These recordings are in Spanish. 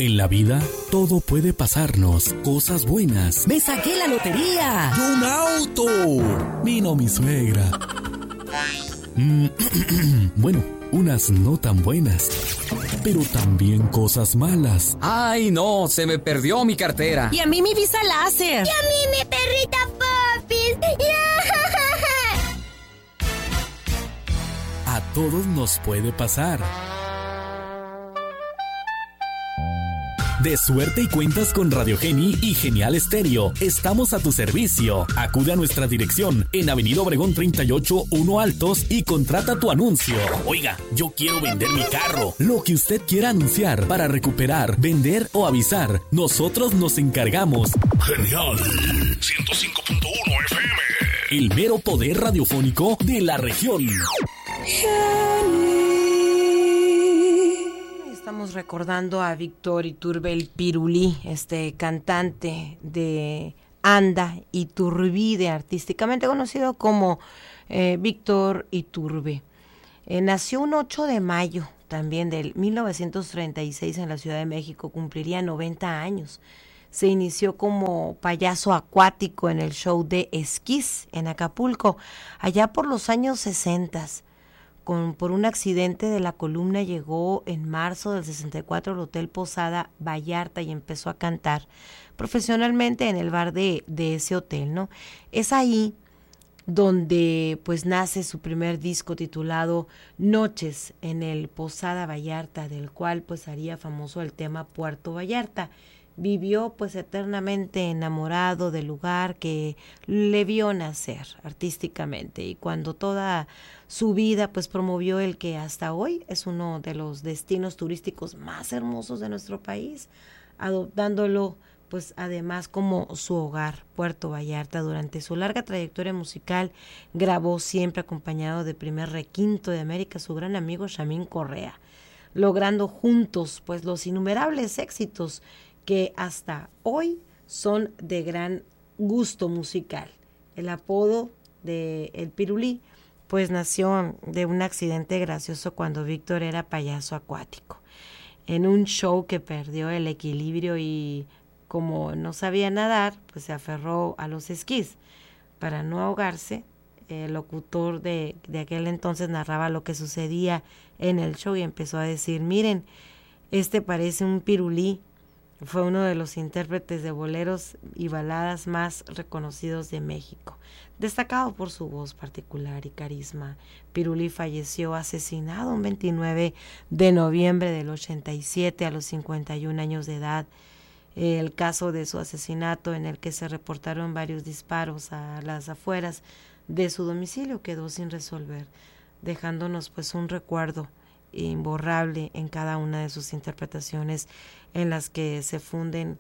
En la vida, todo puede pasarnos. Cosas buenas. ¡Me saqué la lotería! ¡Y un auto! Vino mi suegra. Bueno, unas no tan buenas, pero también cosas malas. ¡Ay, no! Se me perdió mi cartera. Y a mí mi visa láser. Y a mí mi perrita Popis. A todos nos puede pasar. De suerte y cuentas con Radio Geni y Genial Estéreo. Estamos a tu servicio. Acude a nuestra dirección en Avenida Obregón 38, 1 Altos y contrata tu anuncio. Oiga, yo quiero vender mi carro. Lo que usted quiera anunciar para recuperar, vender o avisar, nosotros nos encargamos. Genial 105.1 FM. El mero poder radiofónico de la región. Estamos recordando a Víctor Iturbe el Pirulí, cantante de Anda Iturbide, artísticamente conocido como Víctor Iturbe. Nació un 8 de mayo también del 1936 en la Ciudad de México, cumpliría 90 años. Se inició como payaso acuático en el show de Esquís en Acapulco, allá por los años 60. Por un accidente de la columna llegó en marzo del 64 al Hotel Posada Vallarta y empezó a cantar profesionalmente en el bar de ese hotel, ¿no? Es ahí donde pues nace su primer disco titulado Noches en el Posada Vallarta, del cual pues haría famoso el tema Puerto Vallarta. Vivió pues eternamente enamorado del lugar que le vio nacer artísticamente, y cuando toda su vida pues promovió el que hasta hoy es uno de los destinos turísticos más hermosos de nuestro país, adoptándolo pues además como su hogar, Puerto Vallarta. Durante su larga trayectoria musical grabó siempre acompañado de primer requinto de América su gran amigo Chamín Correa, logrando juntos pues los innumerables éxitos que hasta hoy son de gran gusto musical. El apodo de El Pirulí pues nació de un accidente gracioso cuando Víctor era payaso acuático. En un show que perdió el equilibrio y como no sabía nadar, pues se aferró a los esquís. Para no ahogarse, el locutor de aquel entonces narraba lo que sucedía en el show y empezó a decir: miren, parece un pirulí. Fue uno de los intérpretes de boleros y baladas más reconocidos de México, destacado por su voz particular y carisma. Pirulí falleció asesinado un 29 de noviembre del 87 a los 51 años de edad. El caso de su asesinato, en el que se reportaron varios disparos a las afueras de su domicilio, quedó sin resolver, dejándonos pues un recuerdo imborrable en cada una de sus interpretaciones, en las que se funden,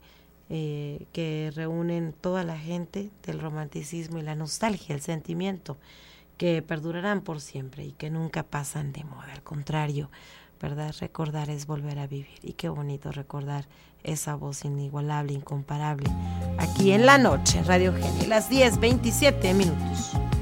que reúnen toda la gente del romanticismo y la nostalgia, el sentimiento, que perdurarán por siempre y que nunca pasan de moda. Al contrario, ¿verdad? Recordar es volver a vivir, y qué bonito recordar esa voz inigualable, incomparable, aquí en La Noche, Radio Geni, las 10:27 minutos.